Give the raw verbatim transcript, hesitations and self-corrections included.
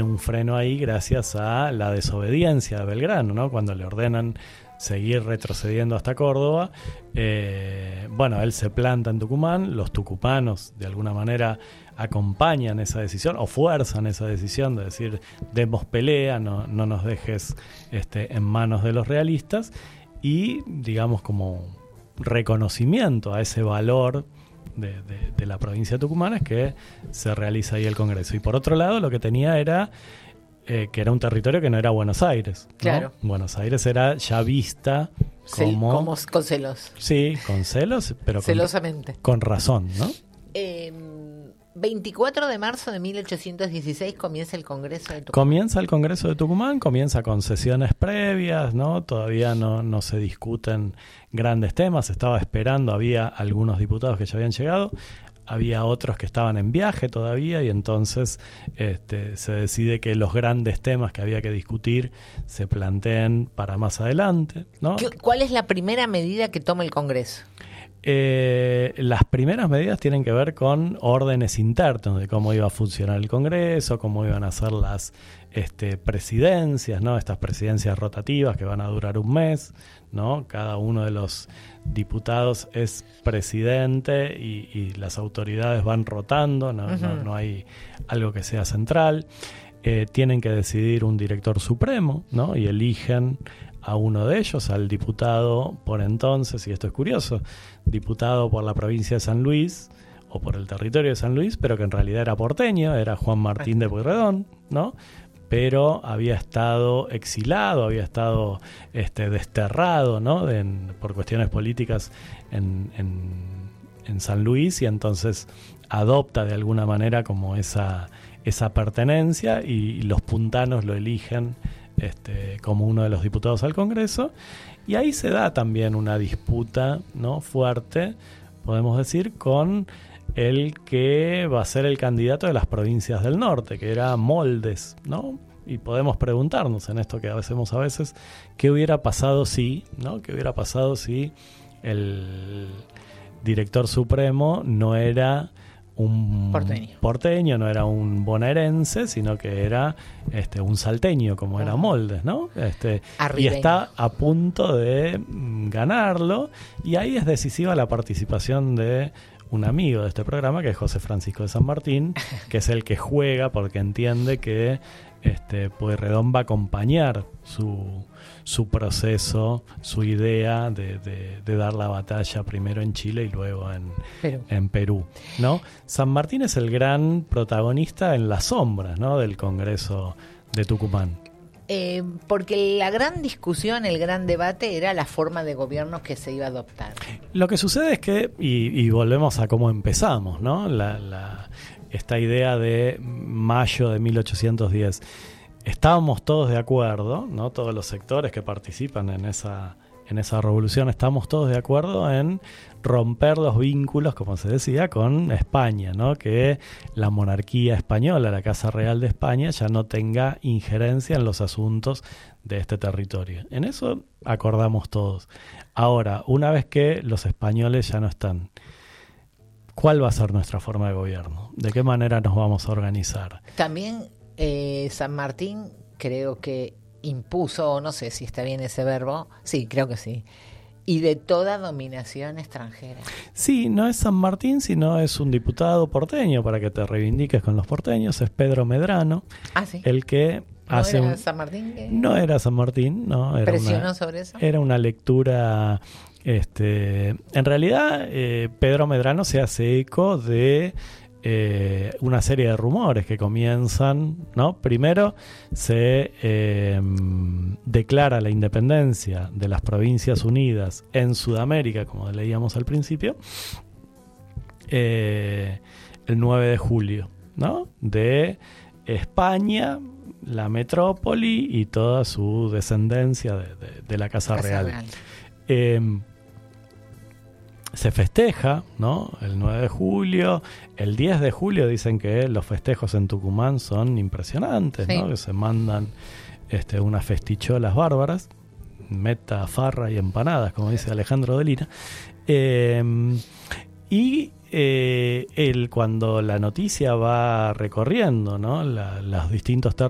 tiene un freno ahí gracias a la desobediencia de Belgrano, ¿no? Cuando le ordenan seguir retrocediendo hasta Córdoba, eh, bueno, él se planta en Tucumán, los tucumanos de alguna manera acompañan esa decisión o fuerzan esa decisión de decir, demos pelea, no, no nos dejes este, en manos de los realistas, y digamos como reconocimiento a ese valor de, de, de la provincia de Tucumán es que se realiza ahí el Congreso. Y por otro lado, lo que tenía era Eh, que era un territorio que no era Buenos Aires, ¿no? Claro. Buenos Aires era ya vista como... Cel- como con celos. Sí, con celos, pero con, celosamente. Con razón, ¿no? Eh, veinticuatro de marzo de mil ochocientos dieciséis comienza el Congreso de Tucumán. Comienza el Congreso de Tucumán, comienza con sesiones previas, ¿no? Todavía no, no se discuten grandes temas, estaba esperando, había algunos diputados que ya habían llegado, había otros que estaban en viaje todavía, y entonces este, se decide que los grandes temas que había que discutir se planteen para más adelante, ¿no? ¿Cuál es la primera medida que toma el Congreso? Eh, las primeras medidas tienen que ver con órdenes internos de cómo iba a funcionar el Congreso, cómo iban a ser las este, presidencias, ¿no? Estas presidencias rotativas que van a durar un mes, ¿no? Cada uno de los diputados es presidente y, y las autoridades van rotando, no, uh-huh. no, no hay algo que sea central. Eh, tienen que decidir un director supremo, ¿no? Y eligen a uno de ellos, al diputado por entonces, y esto es curioso, diputado por la provincia de San Luis o por el territorio de San Luis, pero que en realidad era porteño, era Juan Martín de Pueyrredón, ¿no? Pero había estado exilado, había estado este, desterrado, ¿no? De, en, por cuestiones políticas en, en, en San Luis, y entonces adopta de alguna manera como esa, esa pertenencia, y, y los puntanos lo eligen Este, como uno de los diputados al Congreso, y ahí se da también una disputa, ¿no? fuerte, podemos decir, con el que va a ser el candidato de las provincias del norte, que era Moldes, ¿no? Y podemos preguntarnos en esto que hacemos a veces, ¿qué hubiera pasado si, ¿no? ¿Qué hubiera pasado si el director supremo no era un porteño. porteño, no era un bonaerense, sino que era este, un salteño, como era Moldes, ¿no? Este, y está a punto de mm, ganarlo, y ahí es decisiva la participación de un amigo de este programa, que es José Francisco de San Martín, que es el que juega porque entiende que este, Pueyrredón va a acompañar su, su proceso, su idea de, de, de dar la batalla primero en Chile y luego en Perú. en Perú, ¿no? San Martín es el gran protagonista en las sombras, ¿no? del Congreso de Tucumán. Eh, porque la gran discusión, el gran debate era la forma de gobierno que se iba a adoptar. Lo que sucede es que, y, y volvemos a cómo empezamos, ¿no? La, la, esta idea de mayo de mil ochocientos diez. Estábamos todos de acuerdo, ¿no? Todos los sectores que participan en esa, en esa revolución, estamos todos de acuerdo en romper los vínculos, como se decía, con España, ¿no? Que la monarquía española, la Casa Real de España, ya no tenga injerencia en los asuntos de este territorio. En eso acordamos todos. Ahora, una vez que los españoles ya no están, ¿cuál va a ser nuestra forma de gobierno? ¿De qué manera nos vamos a organizar? También eh, San Martín creo que impuso, no sé si está bien ese verbo, sí, creo que sí, y de toda dominación extranjera. Sí, no es San Martín, sino es un diputado porteño, para que te reivindiques con los porteños, es Pedro Medrano, ah, ¿sí? el que ¿No hace era un... San Martín? Que... No era San Martín, no. Era ¿Presionó una... sobre eso? Era una lectura... Este, en realidad, eh, Pedro Medrano se hace eco de eh, una serie de rumores que comienzan, ¿no? Primero se eh, declara la independencia de las Provincias Unidas en Sudamérica, como leíamos al principio, eh, el nueve de julio, ¿no? De España, la metrópoli y toda su descendencia de, de, de la Casa, Casa Real. Real. Eh, se festeja, ¿no? El nueve de julio, el diez de julio dicen que los festejos en Tucumán son impresionantes, sí. ¿no? Que se mandan este, unas festicholas bárbaras, meta, farra y empanadas, como dice Alejandro Dolina. Eh, y eh, él, cuando la noticia va recorriendo, ¿no? La, los distintos territorios,